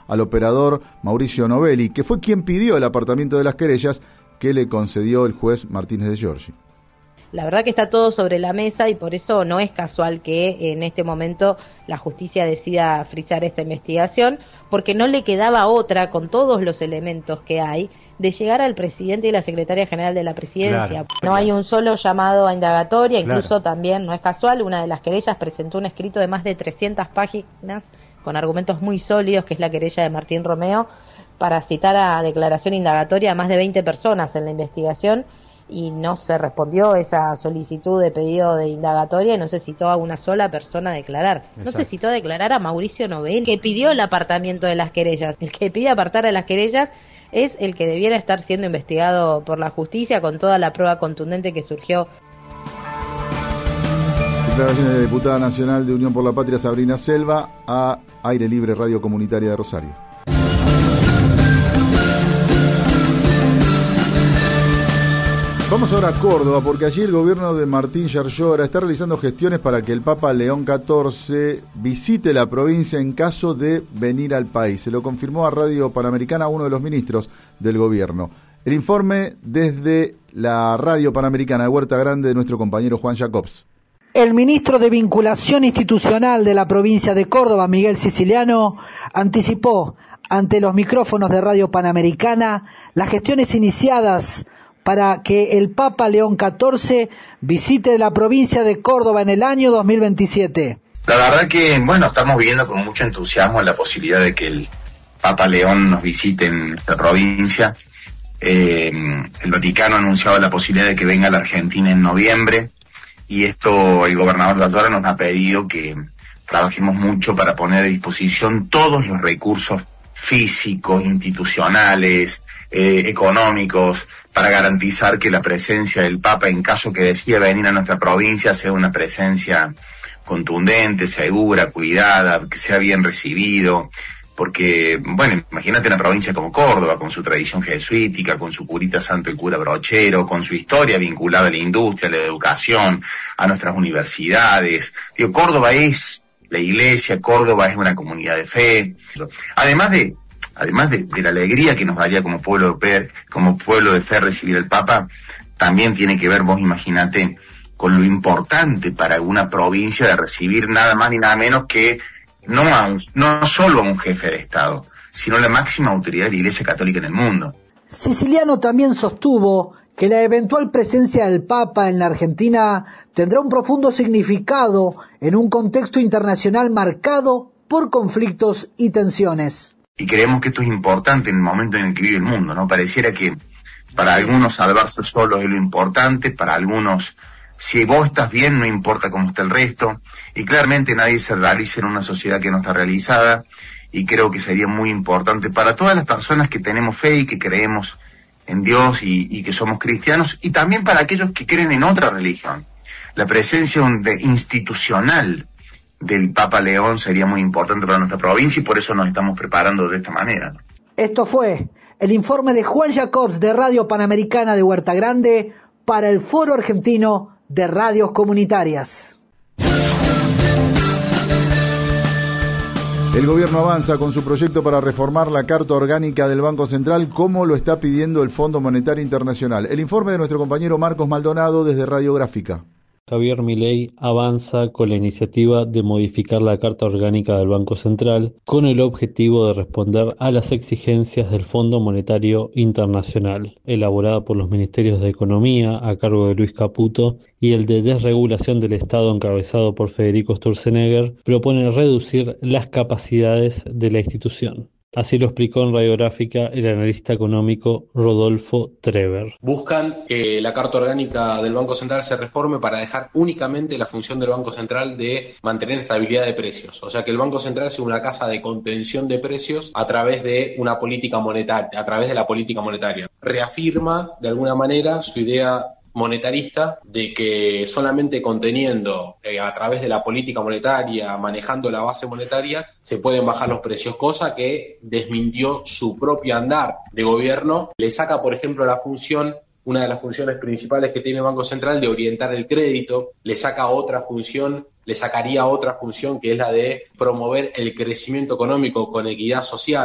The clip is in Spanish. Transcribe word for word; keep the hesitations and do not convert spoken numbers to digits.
al operador Mauricio Novelli, que fue quien pidió el apartamiento de las querellas que le concedió el juez Martínez de Giorgi. La verdad que está todo sobre la mesa y por eso no es casual que en este momento la justicia decida frizar esta investigación, porque no le quedaba otra, con todos los elementos que hay, de llegar al presidente y la secretaria general de la presidencia. Claro, no claro. hay un solo llamado a indagatoria, incluso claro. también, no es casual, una de las querellas presentó un escrito de más de trescientas páginas con argumentos muy sólidos, que es la querella de Martín Romeo, para citar a declaración indagatoria a más de veinte personas en la investigación, y no se respondió esa solicitud de pedido de indagatoria y no se citó a una sola persona a declarar. Exacto. No se citó a declarar a Mauricio Novelli, que pidió el apartamiento de las querellas. El que pide apartar a las querellas es el que debiera estar siendo investigado por la justicia con toda la prueba contundente que surgió. Declaraciones de la diputada nacional de Unión por la Patria, Sabrina Selva, a Aire Libre Radio Comunitaria de Rosario. Vamos ahora a Córdoba, porque allí el gobierno de Martín Yarlora está realizando gestiones para que el Papa León catorce visite la provincia en caso de venir al país. Se lo confirmó a Radio Panamericana uno de los ministros del gobierno. El informe desde la Radio Panamericana de Huerta Grande de nuestro compañero Juan Jacobs. El ministro de Vinculación Institucional de la provincia de Córdoba, Miguel Siciliano, anticipó ante los micrófonos de Radio Panamericana las gestiones iniciadas para que el Papa León catorce visite la provincia de Córdoba en el año dos mil veintisiete. La verdad que, bueno, estamos viendo con mucho entusiasmo la posibilidad de que el Papa León nos visite en nuestra provincia. Eh, el Vaticano ha anunciado la posibilidad de que venga a la Argentina en noviembre, y esto el gobernador Yarlora nos ha pedido que trabajemos mucho para poner a disposición todos los recursos físicos, institucionales, eh, económicos, para garantizar que la presencia del Papa, en caso que decida venir a nuestra provincia, sea una presencia contundente, segura, cuidada, que sea bien recibido, porque, bueno, imagínate una provincia como Córdoba, con su tradición jesuítica, con su curita santo y cura brochero, con su historia vinculada a la industria, a la educación, a nuestras universidades. Digo, Córdoba es la iglesia, Córdoba es una comunidad de fe. Además de Además de, de la alegría que nos daría como pueblo de fe, como pueblo de fe recibir al Papa, también tiene que ver, vos imaginate, con lo importante para una provincia de recibir nada más ni nada menos que no, a un, no solo a un jefe de Estado, sino la máxima autoridad de la Iglesia Católica en el mundo. Siciliano también sostuvo que la eventual presencia del Papa en la Argentina tendrá un profundo significado en un contexto internacional marcado por conflictos y tensiones. Y creemos que esto es importante en el momento en el que vive el mundo, ¿no? Pareciera que para algunos salvarse solo es lo importante, para algunos, si vos estás bien, no importa cómo está el resto, y claramente nadie se realiza en una sociedad que no está realizada, y creo que sería muy importante para todas las personas que tenemos fe y que creemos en Dios y, y que somos cristianos, y también para aquellos que creen en otra religión. La presencia de, institucional del Papa León sería muy importante para nuestra provincia, y por eso nos estamos preparando de esta manera. Esto fue el informe de Juan Jacobs de Radio Panamericana de Huerta Grande para el Foro Argentino de Radios Comunitarias. El gobierno avanza con su proyecto para reformar la Carta Orgánica del Banco Central, como lo está pidiendo el Fondo Monetario Internacional. El informe de nuestro compañero Marcos Maldonado desde Radiográfica. Javier Milei avanza con la iniciativa de modificar la Carta Orgánica del Banco Central con el objetivo de responder a las exigencias del Fondo Monetario Internacional, elaborada por los Ministerios de Economía a cargo de Luis Caputo y el de Desregulación del Estado encabezado por Federico Sturzenegger, propone reducir las capacidades de la institución. Así lo explicó en Radiográfica el analista económico Rodolfo Trever. Buscan que la Carta Orgánica del Banco Central se reforme para dejar únicamente la función del Banco Central de mantener estabilidad de precios. O sea, que el Banco Central sea una casa de contención de precios a través de una política monetaria, a través de la política monetaria. Reafirma, de alguna manera, su idea monetarista de que solamente conteniendo eh, a través de la política monetaria, manejando la base monetaria, se pueden bajar los precios, cosa que desmintió su propio andar de gobierno. Le saca, por ejemplo, la función, una de las funciones principales que tiene el Banco Central, de orientar el crédito, le saca otra función, le sacaría otra función que es la de promover el crecimiento económico con equidad social.